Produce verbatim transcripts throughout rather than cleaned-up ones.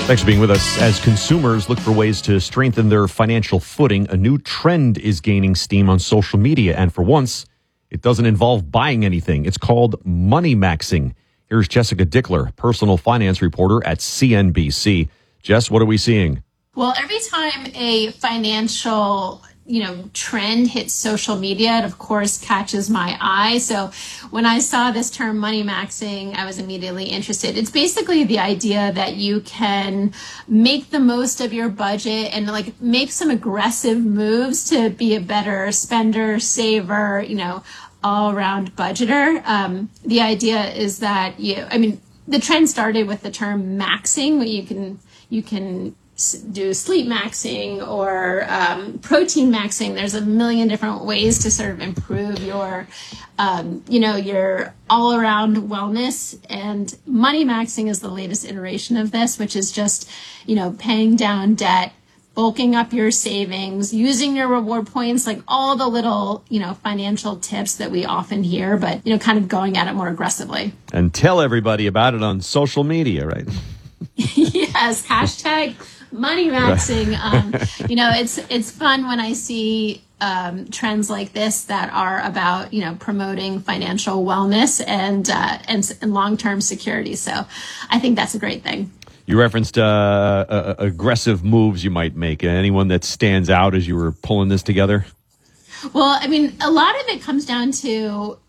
Thanks for being with us. As consumers look for ways to strengthen their financial footing, a new trend is gaining steam on social media. And for once, it doesn't involve buying anything. It's called money maxing. Here's Jessica Dickler, personal finance reporter at C N B C. Jess, what are we seeing? Well, every time a financial you know, trend hits social media, it of course catches my eye. So when I saw this term money maxing, I was immediately interested. It's basically the idea that you can make the most of your budget and like make some aggressive moves to be a better spender, saver, you know, all around budgeter. Um, the idea is that you, I mean, the trend started with the term maxing, where you can, you can do sleep maxing or um, protein maxing. There's a million different ways to sort of improve your, um, you know, your all around wellness. And money maxing is the latest iteration of this, which is just, you know, paying down debt, bulking up your savings, using your reward points, like all the little, you know, financial tips that we often hear, but, you know, kind of going at it more aggressively. And tell everybody about it on social media, right? Yes, hashtag money maxing. Um, you know, it's it's fun when I see um, trends like this that are about, you know, promoting financial wellness and uh, and, and long-term security. So I think that's a great thing. You referenced uh, uh, aggressive moves you might make. Anyone that stands out as you were pulling this together? Well, I mean, a lot of it comes down to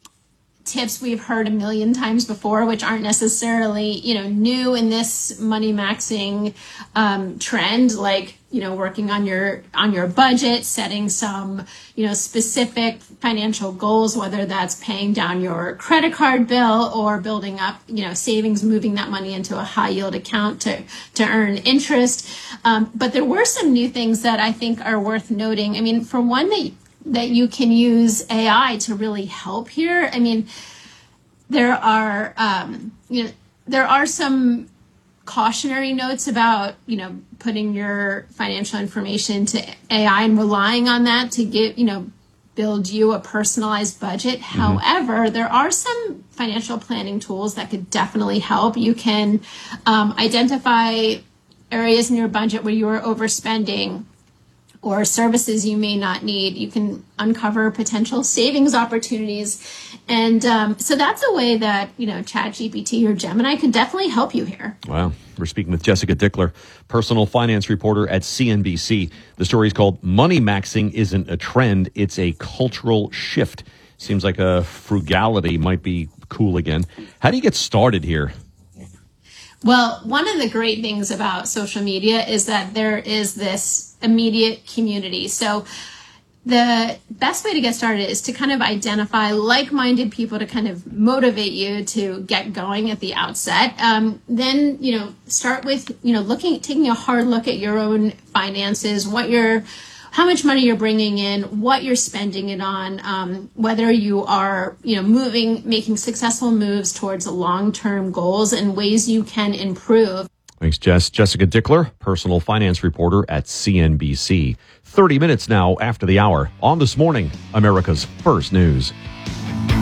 tips we've heard a million times before, which aren't necessarily, you know, new in this money maxing um, trend, like, you know, working on your on your budget, setting some, you know, specific financial goals, whether that's paying down your credit card bill or building up, you know, savings, moving that money into a high yield account to to earn interest. Um, but there were some new things that I think are worth noting. I mean, for one, that that you can use A I to really help here. I mean, there are, um, you know, there are some cautionary notes about, you know, putting your financial information to A I and relying on that to get, you know, build you a personalized budget. Mm-hmm. However, there are some financial planning tools that could definitely help. You can um, identify areas in your budget where you are overspending, or services you may not need. You can uncover potential savings opportunities. And um, so that's a way that, you know, ChatGPT or Gemini could definitely help you here. Wow. We're speaking with Jessica Dickler, personal finance reporter at C N B C. The story is called Money Maxing Isn't a Trend, It's a Cultural Shift. Seems like a frugality might be cool again. How do you get started here? Well, one of the great things about social media is that there is this immediate community. So the best way to get started is to kind of identify like-minded people to kind of motivate you to get going at the outset. Um, then, you know, start with, you know, looking, taking a hard look at your own finances, what you're how much money you're bringing in, what you're spending it on, um, whether you are, you know, moving, making successful moves towards long-term goals and ways you can improve. Thanks, Jess. Jessica Dickler, personal finance reporter at C N B C. thirty minutes now after the hour on This Morning, America's First News.